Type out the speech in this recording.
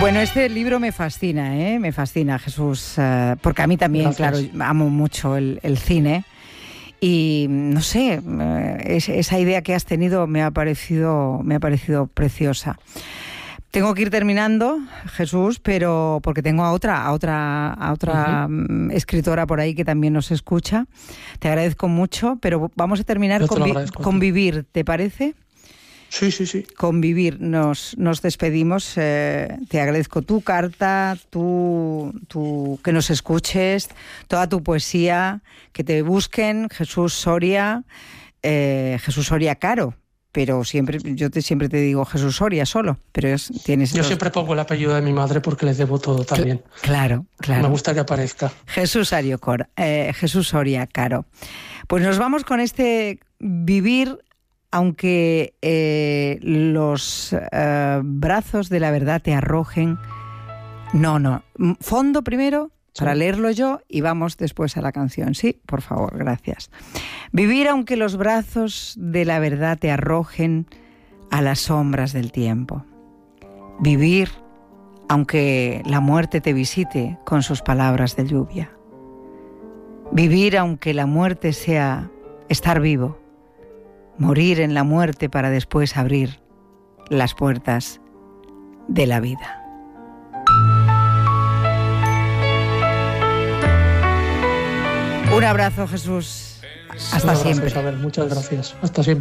Bueno, este libro me fascina, me fascina, Jesús, porque a mí también, Gracias. claro, amo mucho el cine y no sé, esa idea que has tenido me ha parecido preciosa. Tengo que ir terminando, Jesús, pero porque tengo a otra escritora por ahí que también nos escucha. Te agradezco mucho, pero vamos a terminar con Vivir, ¿te parece? Sí, sí, sí. Con Vivir nos despedimos. Te agradezco tu carta, que nos escuches, toda tu poesía, que te busquen, Jesús Soria Caro. Pero siempre te digo Jesús Soria solo, pero Yo siempre pongo el apellido de mi madre porque les debo todo también. Claro. Me gusta que aparezca. Jesús Soria Caro. Pues nos vamos con este Vivir, aunque los brazos de la verdad te arrojen. No. Fondo primero, para leerlo yo, y vamos después a la canción. Sí, por favor, gracias. Vivir aunque los brazos de la verdad te arrojen a las sombras del tiempo. Vivir aunque la muerte te visite con sus palabras de lluvia. Vivir aunque la muerte sea estar vivo. Morir en la muerte para después abrir las puertas de la vida. Un abrazo, Jesús. Hasta siempre. Isabel, muchas gracias. Hasta siempre.